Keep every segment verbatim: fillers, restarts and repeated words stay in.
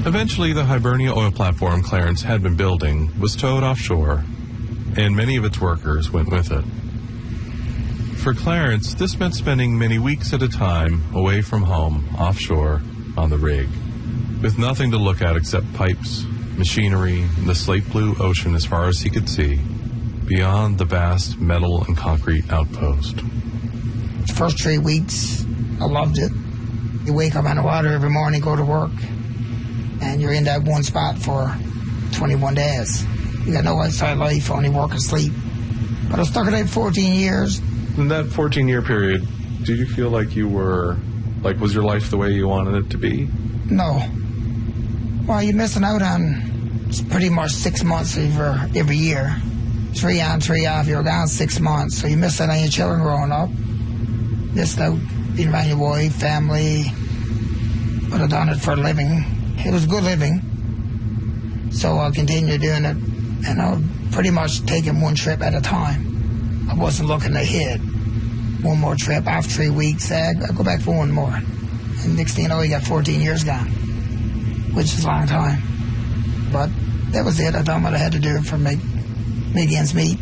Eventually, the Hibernia oil platform Clarence had been building was towed offshore, and many of its workers went with it. For Clarence, this meant spending many weeks at a time away from home, offshore, on the rig, with nothing to look at except pipes, machinery, and the slate blue ocean as far as he could see, beyond the vast metal and concrete outpost. The first three weeks, I loved it. You wake up on the water every morning, go to work, and you're in that one spot for twenty-one days. You got no outside life, only work and sleep. But I was stuck in that fourteen years. In that fourteen-year period, did you feel like you were, like, was your life the way you wanted it to be? No. Well, you're missing out on pretty much six months every, every year. Three on, three off, you're gone six months. So you miss out on your children growing up. Missed out being around your wife, family. But I've done it for a living. It was good living. So I'll continue doing it. And I'll pretty much taking one trip at a time. I wasn't looking ahead. One more trip, after three weeks, uh, I'll go back for one more. And next thing you know, you got fourteen years gone, which is a long time. But that was it. I done what I had to do for make, make ends meet.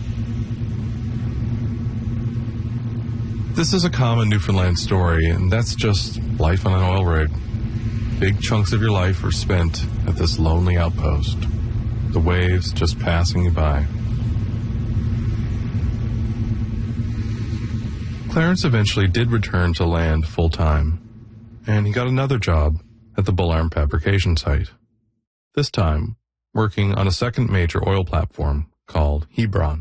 This is a common Newfoundland story, and that's just life on an oil rig. Big chunks of your life are spent at this lonely outpost. The waves just passing you by. Clarence eventually did return to land full-time, and he got another job at the Bull Arm fabrication site, this time working on a second major oil platform called Hebron.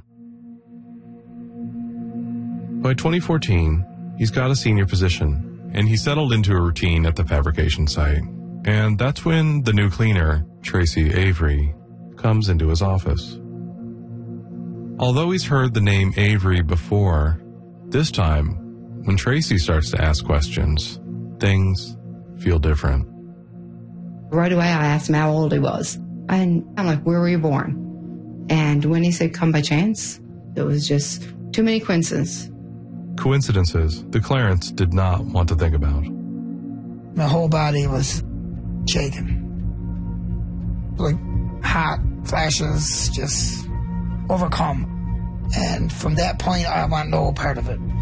By twenty fourteen, he's got a senior position, and he settled into a routine at the fabrication site, and that's when the new cleaner, Tracy Avery, comes into his office. Although he's heard the name Avery before, this time, when Tracy starts to ask questions, things feel different. Right away, I asked him how old he was. And I'm like, where were you born? And when he said, come by chance, it was just too many coincidences. Coincidences that Clarence did not want to think about. My whole body was shaking. Like hot flashes, just overcome. And from that point, I want no part of it.